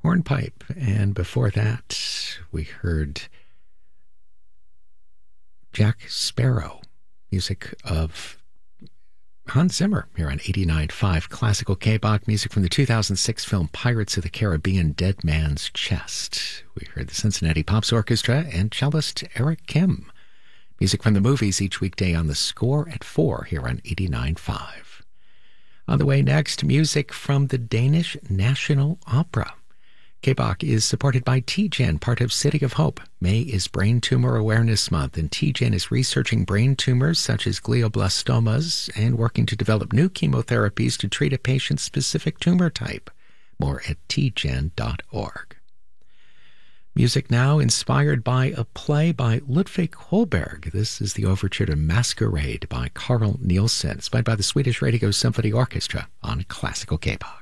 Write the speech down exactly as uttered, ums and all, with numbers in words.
Hornpipe. And before that, we heard Jack Sparrow, music of Hans Zimmer here on eighty-nine point five Classical K-Bach, music from the two thousand six film Pirates of the Caribbean, Dead Man's Chest. We heard the Cincinnati Pops Orchestra and cellist Eric Kim. Music from the movies each weekday on The Score at four here on eighty-nine point five. On the way next, music from the Danish National Opera. K-Bach is supported by T G E N, part of City of Hope. May is Brain Tumor Awareness Month, and T G E N is researching brain tumors such as glioblastomas and working to develop new chemotherapies to treat a patient's specific tumor type. More at t g e n dot org. Music now inspired by a play by Ludwig Holberg. This is the overture to Masquerade by Carl Nielsen, inspired by the Swedish Radio Symphony Orchestra on Classical K-Bach.